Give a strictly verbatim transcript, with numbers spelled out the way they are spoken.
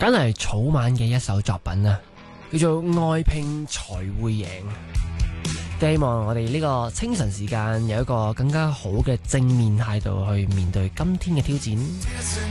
梗係草蜢嘅一首作品啊，叫做《愛拼才會贏》。希望我哋呢個清晨時間有一個更加好嘅正面態度去面對今天嘅挑戰。